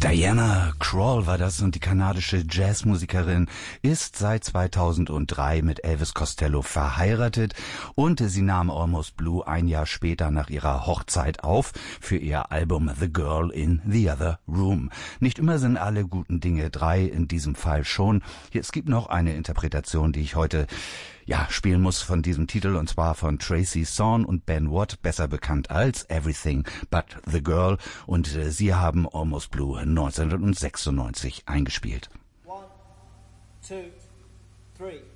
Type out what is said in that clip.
Diana Krall war das, und die kanadische Jazzmusikerin ist seit 2003 mit Elvis Costello verheiratet, und sie nahm Almost Blue ein Jahr später nach ihrer Hochzeit auf für ihr Album The Girl in the Other Room. Nicht immer sind alle guten Dinge drei, in diesem Fall schon. Es gibt noch eine Interpretation, die ich heute spielen muss von diesem Titel, und zwar von Tracy Thorn und Ben Watt, besser bekannt als Everything But the Girl, und sie haben Almost Blue 1996 eingespielt. 1, 2, 3